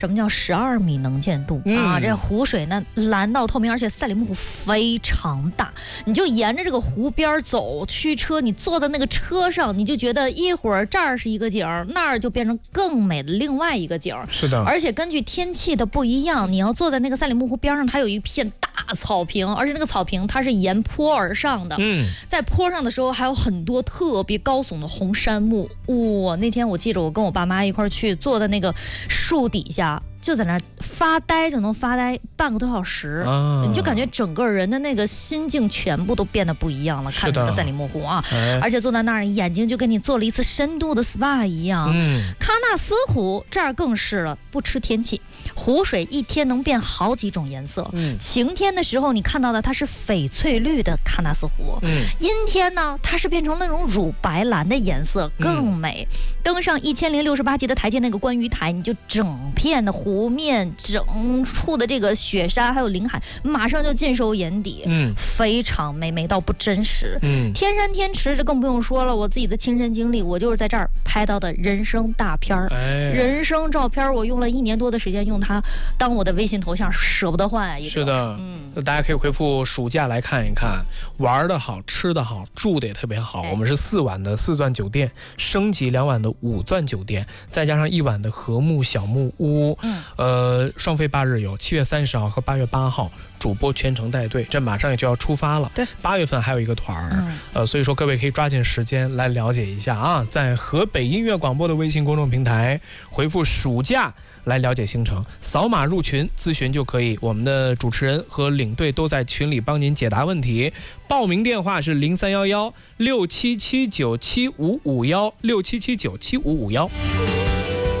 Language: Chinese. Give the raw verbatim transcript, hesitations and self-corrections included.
什么叫十二米能见度、嗯、啊？这湖水呢蓝到透明，而且赛里木湖非常大，你就沿着这个湖边走，驱车，你坐在那个车上，你就觉得一会儿这儿是一个景儿，那儿就变成更美的另外一个景儿。 是的， 而且根据天气的不一样，你要坐在那个赛里木湖边上，它有一片大草坪，而且那个草坪它是沿坡而上的。嗯，在坡上的时候还有很多特别高耸的红杉木。哇、哦，那天我记着我跟我爸妈一块儿去坐在那个树底下。就在那儿发呆，就能发呆半个多小时、啊、你就感觉整个人的那个心境全部都变得不一样了。看那个赛里木湖啊、哎，而且坐在那儿，眼睛就跟你做了一次深度的 S P A 一样。嗯，喀纳斯湖这儿更是了，不吃天气，湖水一天能变好几种颜色。嗯，晴天的时候你看到的它是翡翠绿的喀纳斯湖，嗯，阴天呢它是变成那种乳白蓝的颜色，更美。嗯、登上一千零六十八级的台阶，那个观鱼台，你就整片的湖。湖面整处的这个雪山还有林海马上就尽收眼底，嗯，非常美，美到不真实。嗯，天山天池这更不用说了，我自己的亲身经历，我就是在这儿拍到的人生大片儿、哎，人生照片，我用了一年多的时间用它当我的微信头像，舍不得换啊！一是的，嗯，大家可以回复暑假来看一看，玩的好，吃的好，住的也特别好。哎、我们是四晚的四钻酒店，升级两晚的五钻酒店，再加上一晚的和睦小木屋。嗯。呃，双飞八日游，七月三十号和八月八号，主播全程带队，这马上也就要出发了。对，八月份还有一个团儿、嗯，呃，所以说各位可以抓紧时间来了解一下啊，在河北音乐广播的微信公众平台回复暑假来了解行程，扫码入群咨询就可以，我们的主持人和领队都在群里帮您解答问题。报名电话是零三幺幺六七七九七五五幺六七七九七五五幺。